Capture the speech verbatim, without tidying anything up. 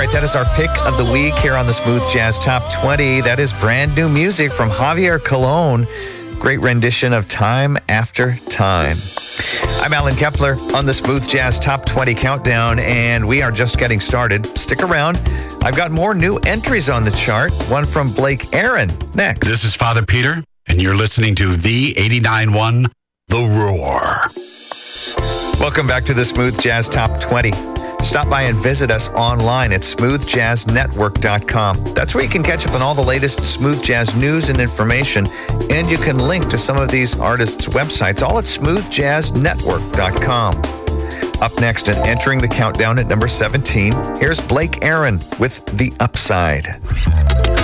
right, that is our pick of the week here on the Smooth Jazz Top twenty. That is brand new music from Javier Colon. Great rendition of Time After Time. I'm Alan Kepler on the Smooth Jazz Top twenty Countdown, and we are just getting started. Stick around. I've got more new entries on the chart. One from Blake Aaron next. This is Father Peter, and you're listening to V eighty-nine point one, The Roar. Welcome back to the Smooth Jazz Top twenty. Stop by and visit us online at smooth jazz network dot com. That's where you can catch up on all the latest smooth jazz news and information, and you can link to some of these artists' websites, all at smooth jazz network dot com. Up next and entering the countdown at number seventeen, here's Blake Aaron with The Upside.